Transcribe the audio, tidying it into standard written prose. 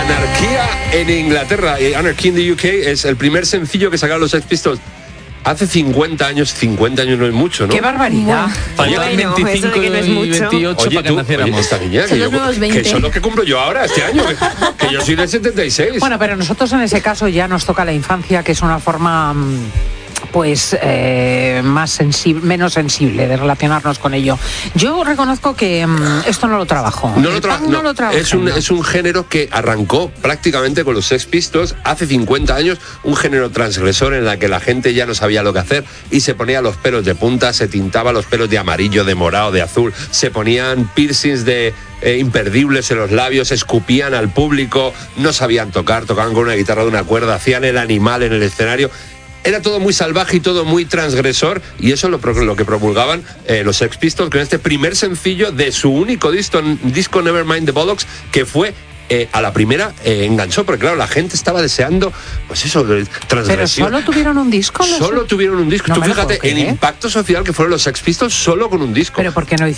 Anarquía en Inglaterra. Anarchy in the UK es el primer sencillo que sacaron los Sex Pistols hace 50 años. 50 años no es mucho, ¿no? ¡Qué barbaridad! Faltaban 25 que no es y mucho. 28 Oye, para que tú, naciéramos. esta niña, Son los nuevos 20. que son los que cumplo yo ahora, este año, que yo soy del 76. Bueno, pero nosotros en ese caso ya nos toca la infancia, que es una forma pues más sensible, menos sensible de relacionarnos con ello. Yo reconozco que esto no lo trabajo. No lo trabajo. Es un género que arrancó prácticamente con los Sex Pistols hace 50 años, un género transgresor en el que la gente ya no sabía lo que hacer y se ponía los pelos de punta, se tintaba los pelos de amarillo, de morado, de azul, se ponían piercings de imperdibles en los labios, escupían al público, no sabían tocar, tocaban con una guitarra de una cuerda, hacían el animal en el escenario. Era todo muy salvaje y todo muy transgresor, y eso es lo que promulgaban los Sex Pistols con este primer sencillo de su único disco Nevermind the Bollocks, que fue a la primera enganchó, porque claro, la gente estaba deseando, pues eso, transgresión. ¿Pero solo tuvieron un disco? Solo tuvieron un disco. No Tú me lo fíjate puedo el creer. impacto social que fueron los Sex Pistols solo con un disco. ¿Pero por qué no